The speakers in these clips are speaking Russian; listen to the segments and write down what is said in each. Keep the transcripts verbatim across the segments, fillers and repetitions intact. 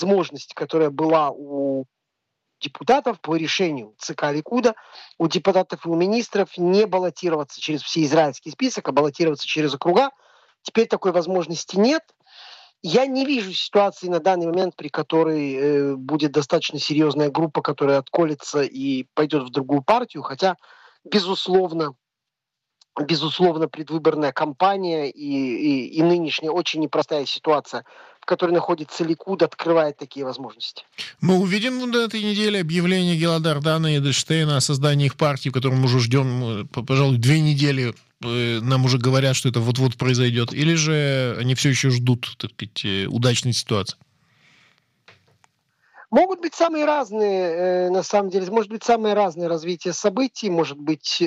возможность, которая была у депутатов по решению ЦК Ликуда, у депутатов и у министров не баллотироваться через всеизраильский список, а баллотироваться через округа. Теперь такой возможности нет. Я не вижу ситуации на данный момент, при которой э, будет достаточно серьезная группа, которая отколется и пойдет в другую партию, хотя, безусловно, безусловно, предвыборная кампания и, и, и нынешняя очень непростая ситуация, в которой находится Ликуд, открывает такие возможности. Мы увидим на этой неделе объявление Гилада Ардана и Эдельштейна о создании их партии, в котором мы уже ждем, пожалуй, две недели. Нам уже говорят, что это вот-вот произойдет. Или же они все еще ждут, так сказать, удачной ситуации? Могут быть самые разные, на самом деле, может быть самое разное развитие событий, может быть...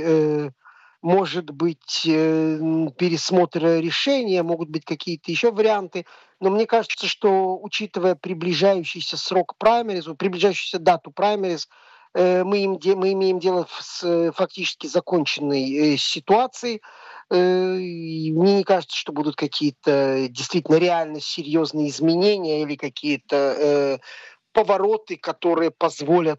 Может быть, пересмотр решения, могут быть какие-то еще варианты. Но мне кажется, что, учитывая приближающийся срок праймериз, приближающуюся дату праймериз, мы, им, мы имеем дело с фактически законченной ситуацией. Мне не кажется, что будут какие-то действительно реально серьезные изменения или какие-то повороты, которые позволят...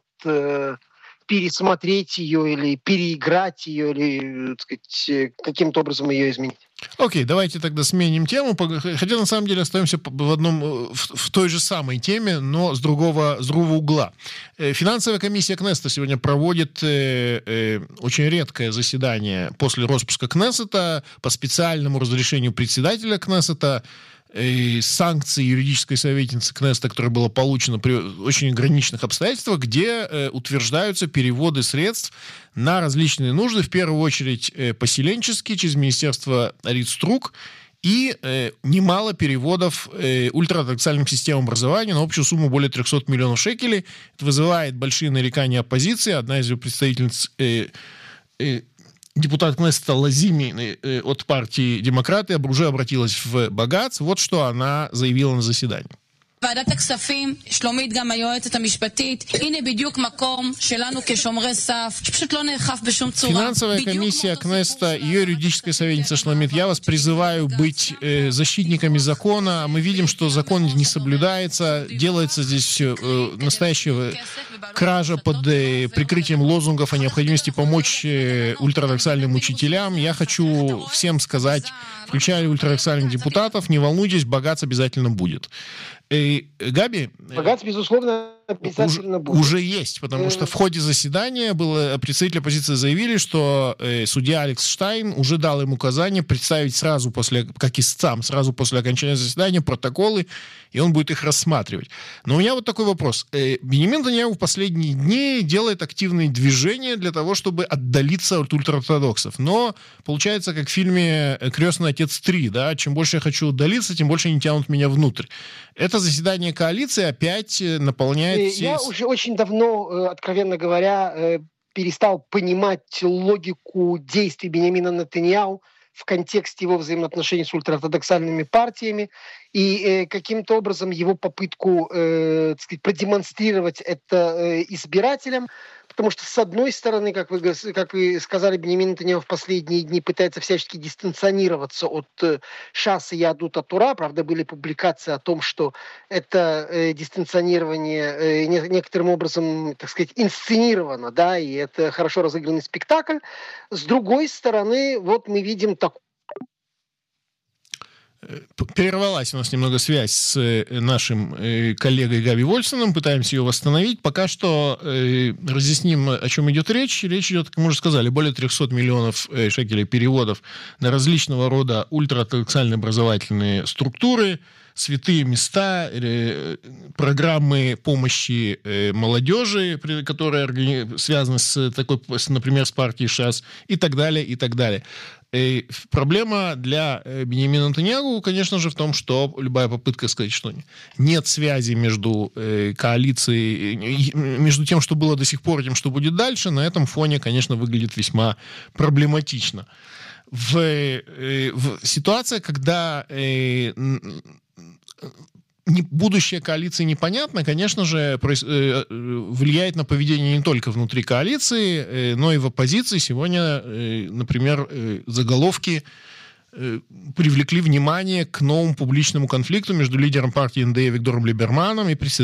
пересмотреть ее или переиграть ее, или, так сказать, каким-то образом ее изменить. Окей, okay, давайте тогда сменим тему. Хотя, на самом деле, остаемся в, одном, в, в той же самой теме, но с другого, с другого угла. Финансовая комиссия Кнессета сегодня проводит э, э, очень редкое заседание после распуска Кнессета по специальному разрешению председателя Кнессета. Санкции юридической советницы Кнессета, которая была получена при очень ограниченных обстоятельствах, где э, утверждаются переводы средств на различные нужды, в первую очередь э, поселенческие, через Министерство Арицтрук, и э, немало переводов э, ультраортодоксальным системам образования на общую сумму более триста миллионов шекелей. Это вызывает большие нарекания оппозиции. Одна из ее представительниц... Э, э, Депутат Кнессета Лазими э, от партии «Демократы» уже обратилась в Багац. Вот что она заявила на заседании. ועדת הכספים, שלומית גם היועצת המשפטית, הנה בדיוק מקום שלנו כשומרי סף, שפשוט לא נאכף בשום צורה. Финансовая комиссия Кнессета, ее юридическая советница Шломит, я вас призываю быть э, защитниками закона. Мы видим, что закон не соблюдается, делается здесь все э, настоящая кража под э, прикрытием лозунгов о необходимости помочь э, ультраортодоксальным учителям. Я хочу всем сказать, включая ультраортодоксальных депутатов, не волнуйтесь, Багац обязательно будет. Эй, Габи, Багац, безусловно, обязательно уже, будет. Уже есть, потому что в ходе заседания было, представители оппозиции заявили, что э, судья Алекс Штайн уже дал им указание представить сразу после, как истцам, сразу после окончания заседания протоколы, и он будет их рассматривать. Но у меня вот такой вопрос. Э, Биньямин Нетаньяху в последние дни делает активные движения для того, чтобы отдалиться от ультраортодоксов. Но получается, как в фильме «Крестный отец три», да, чем больше я хочу удалиться, тем больше они тянут меня внутрь. Это заседание коалиции опять наполняет... Я уже очень давно, откровенно говоря, перестал понимать логику действий Биньямина Нетаньяху в контексте его взаимоотношений с ультраортодоксальными партиями и э, каким-то образом его попытку э, так сказать, продемонстрировать это э, избирателям. Потому что, с одной стороны, как вы, как вы сказали, Биньямин Нетаньяху в последние дни пытается всячески дистанционироваться от э, ШАС и Яадут ха-Тора. Правда, были публикации о том, что это э, дистанционирование э, не, некоторым образом, так сказать, инсценировано, да, и это хорошо разыгранный спектакль. С другой стороны, вот мы видим такую... Прервалась у нас немного связь с нашим коллегой Габи Вольсоном, пытаемся ее восстановить. Пока что э, разъясним, о чем идет речь. Речь идет, как мы уже сказали, более триста миллионов шекелей переводов на различного рода ультраортодоксальные образовательные структуры, святые места, э, программы помощи э, молодежи, которые органи... связаны с такой, например, с партией ШАС и так далее, и так далее. И проблема для Биньямина Нетаньяху, конечно же, в том, что любая попытка сказать, что нет связи между э, коалицией, между тем, что было до сих пор, и тем, что будет дальше, на этом фоне, конечно, выглядит весьма проблематично. В, э, в ситуация, когда э, не, будущее коалиции непонятно, конечно же, проис, э, влияет на поведение не только внутри коалиции, э, но и в оппозиции. Сегодня, э, например, э, заголовки э, привлекли внимание к новому публичному конфликту между лидером партии эн дэ и Виктором Либерманом и председателем